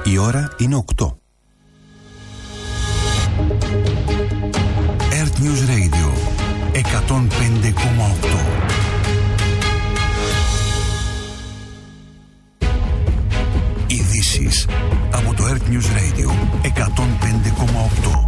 Η ώρα είναι 8. Earth News Radio 105,8. Ειδήσεις από το Earth News Radio 105,8.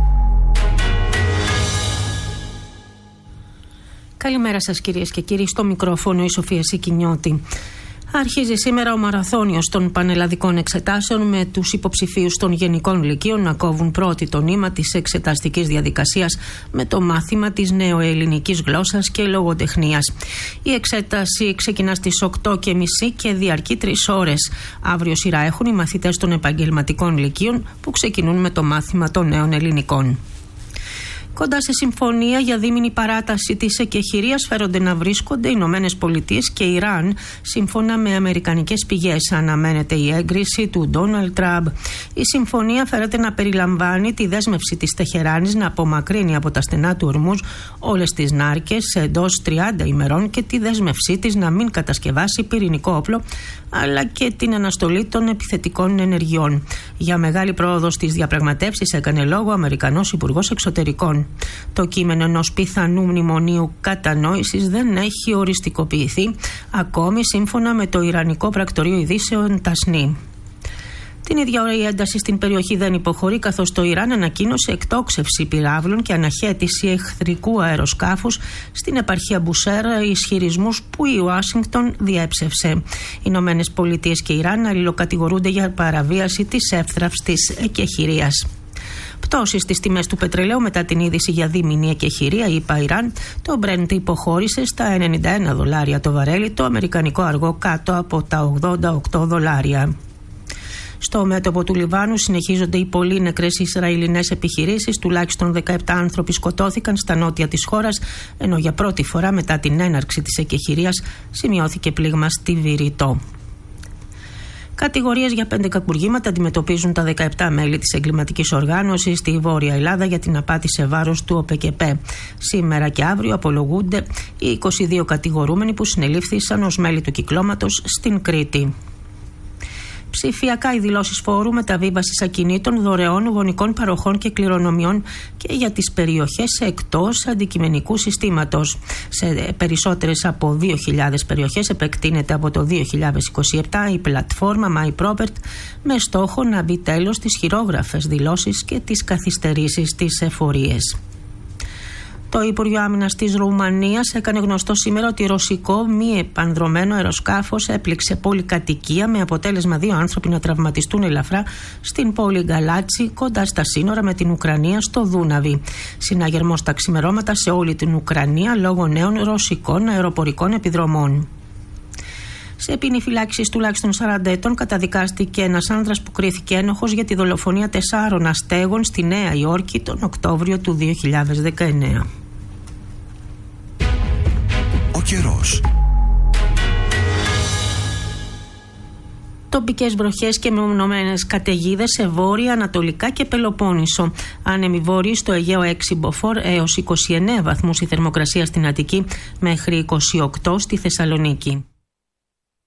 Καλημέρα σας κυρίες και κύριοι, στο μικρόφωνο η Σοφία Σικινιώτη. Αρχίζει σήμερα ο μαραθώνιος των πανελλαδικών εξετάσεων, με τους υποψηφίους των γενικών λυκείων να κόβουν πρώτη το νήμα της εξεταστικής διαδικασίας με το μάθημα της νεοελληνικής γλώσσας και λογοτεχνίας. Η εξέταση ξεκινά στις 8:30 και διαρκεί 3 ώρες. Αύριο σειρά έχουν οι μαθητές των επαγγελματικών λυκείων που ξεκινούν με το μάθημα των νέων ελληνικών. Κοντά σε συμφωνία για δίμηνη παράταση της εκεχηρίας φέρονται να βρίσκονται οι Ηνωμένες Πολιτείες και Ιράν, σύμφωνα με αμερικανικές πηγές. Αναμένεται η έγκριση του Ντόναλντ Τραμπ. Η συμφωνία φέρεται να περιλαμβάνει τη δέσμευση της Τεχεράνης να απομακρύνει από τα στενά του Ορμούζ όλες τις νάρκες εντός 30 ημερών και τη δέσμευσή της να μην κατασκευάσει πυρηνικό όπλο, αλλά και την αναστολή των επιθετικών ενεργειών. Για μεγάλη πρόοδο στις διαπραγματεύσεις έκανε λόγο ο Αμερικανός Υπουργός Εξωτερικών. Το κείμενο ενός πιθανού μνημονίου κατανόησης δεν έχει οριστικοποιηθεί ακόμη, σύμφωνα με το Ιρανικό Πρακτορείο Ειδήσεων Τασνή. Την ίδια ώρα η ένταση στην περιοχή δεν υποχωρεί, καθώς το Ιράν ανακοίνωσε εκτόξευση πυράβλων και αναχέτηση εχθρικού αεροσκάφους στην επαρχία Μπουσέρα, ισχυρισμούς που η Ουάσιγκτον διέψευσε. Οι Ηνωμένες Πολιτείες και Ιράν αλληλοκατηγορούνται για παραβίαση της εύθραυστης εκεχηρίας. Πτώση στις τιμές του πετρελαίου μετά την είδηση για δίμηνη εκεχηρία, είπα Ιράν. Το Brent υποχώρησε στα $91 το βαρέλι, το αμερικανικό αργό κάτω από τα $88. Στο μέτωπο του Λιβάνου συνεχίζονται οι πολύ νεκρές Ισραηλινές επιχειρήσεις. Τουλάχιστον 17 άνθρωποι σκοτώθηκαν στα νότια της χώρας, ενώ για πρώτη φορά μετά την έναρξη της εκεχηρίας σημειώθηκε πλήγμα στη Βηρητό. Κατηγορίες για 5 κακουργήματα αντιμετωπίζουν τα 17 μέλη της εγκληματικής οργάνωσης στη Βόρεια Ελλάδα για την απάτη σε βάρος του ΟΠΕΚΕΠΕ. Σήμερα και αύριο απολογούνται οι 22 κατηγορούμενοι που συνελήφθησαν ως μέλη του κυκλώματος στην Κρήτη. Ψηφιακά οι δηλώσεις φόρου μεταβίβασης ακινήτων, δωρεών, γονικών παροχών και κληρονομιών και για τις περιοχές εκτός αντικειμενικού συστήματος. Σε περισσότερες από 2.000 περιοχές επεκτείνεται από το 2027 η πλατφόρμα MyPropert, με στόχο να μπει τέλος στις χειρόγραφες δηλώσεις και τις καθυστερήσεις στις εφορίες. Το Υπουργείο Άμυνας της Ρουμανίας έκανε γνωστό σήμερα ότι ρωσικό μη επανδρωμένο αεροσκάφος έπληξε πολυκατοικία, με αποτέλεσμα 2 άνθρωποι να τραυματιστούν ελαφρά στην πόλη Γκαλάτσι, κοντά στα σύνορα με την Ουκρανία, στο Δούναβι. Συναγερμός τα ξημερώματα σε όλη την Ουκρανία λόγω νέων ρωσικών αεροπορικών επιδρομών. Σε ποινή φυλάκισης τουλάχιστον 40 ετών καταδικάστηκε ένας άνδρας που κρίθηκε ένοχος για τη δολοφονία 4 αστέγων στη Νέα Υόρκη τον Οκτώβριο του 2019. Ο καιρός. Τοπικές βροχές και μεμονωμένες καταιγίδες σε βόρεια, ανατολικά και Πελοπόννησο. Άνεμοι βόρειοι στο Αιγαίο 6 μποφόρ έως 29 βαθμούς η θερμοκρασία στην Αττική, μέχρι 28 στη Θεσσαλονίκη.